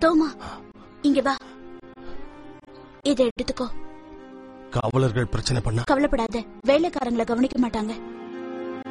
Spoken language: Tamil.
தோமா, இங்க வா, இதை எடுத்துக்கோ. காவலர்கள் பிரச்சனை பண்ணா? கவலைப்படாத, வேலைக்காரங்களை கவனிக்க மாட்டாங்க.